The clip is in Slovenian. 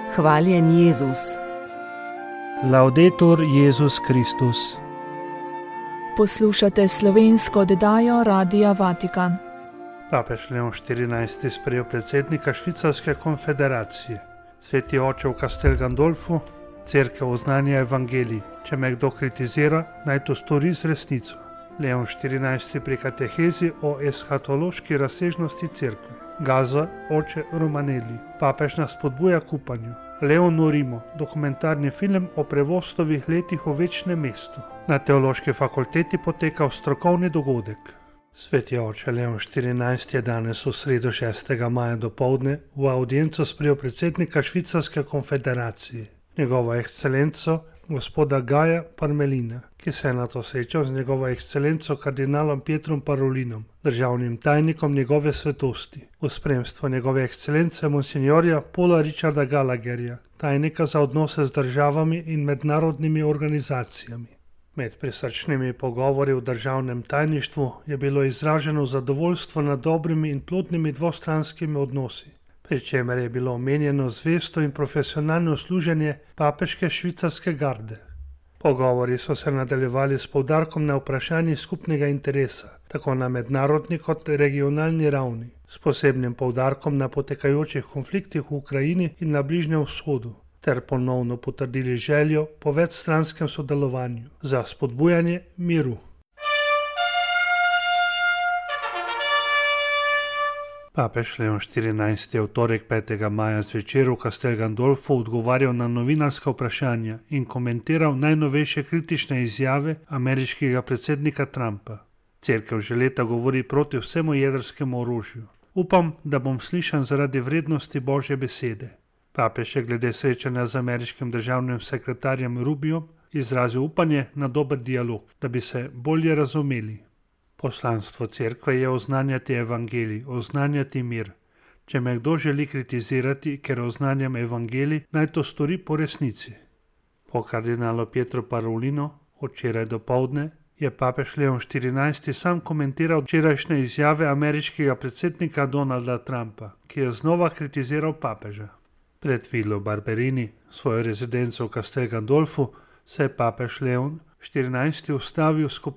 Hvaljen Jezus. Laudetur Jezus Kristus. Poslušate slovensko oddajo Radia Vatikan. Papež Leon XIV. Sprejel predsednika Švicarske konfederacije. Sveti oče v Castel Gandolfu, cerkev oznanja evangelij. Če me kdo kritizira, naj to stori z resnico. Leon XIV. Pri katehezi o eshatološki razsežnosti cerkve. Gaza, oče Romanelli. Papež nas spodbuja k upanju. Leon Norimo, dokumentarni film o prevostovih letih v večnem mestu. Na teološki fakulteti potekal strokovni dogodek. Sveti oče Leon XIV. Je danes v sredo 6. maja dopoldne v audienco sprejel predsednika Švicarske konfederacije, njegovo ekscelenco gospoda Gaja Parmelina, ki se je nato srečal z njegovo ekscelenco kardinalom Pietrom Parolinom, državnim tajnikom njegove svetosti, v spremstvu njegove ekscelence monsignorja Paula Richarda Gallagherja, tajnika za odnose z državami in mednarodnimi organizacijami. Med prisrčnimi pogovori v državnem tajništvu je bilo izraženo zadovoljstvo nad dobrimi in plodnimi dvostranskimi odnosi, pri čemer je bilo omenjeno zvesto in profesionalno služenje papeške švicarske garde. Pogovori so se nadaljevali s poudarkom na vprašanji skupnega interesa, tako na mednarodni kot regionalni ravni, s posebnim poudarkom na potekajočih konfliktih v Ukrajini in na Bližnjem vzhodu, ter ponovno potrdili željo po večstranskem sodelovanju za spodbujanje miru. Papež Leon XIV. Je v torek 5. maja zvečer v Castel Gandolfu odgovarjal na novinarska vprašanja in komentiral najnovejše kritične izjave ameriškega predsednika Trumpa. Cerkev že leta govori proti vsemu jedrskemu orožju. Upam, da bom slišan zaradi vrednosti Božje besede. Papež je glede srečanja z ameriškim državnim sekretarjem Rubiom izrazil upanje na dober dialog, da bi se bolje razumeli. Poslanstvo cerkve je oznanjati evangelij, oznanjati mir. Če me kdo želi kritizirati, ker oznanjam evangelij, naj to stori po resnici. Po kardinalu Pietru Parolinu, včeraj dopoldne, je papež Leon XIV. Sam komentiral včerajšnje izjave ameriškega predsednika Donalda Trumpa, ki je znova kritiziral papeža. Pred Villo Barberini, svojo rezidenco v Castel Gandolfu, se je papež Leon XIV. Ustavil s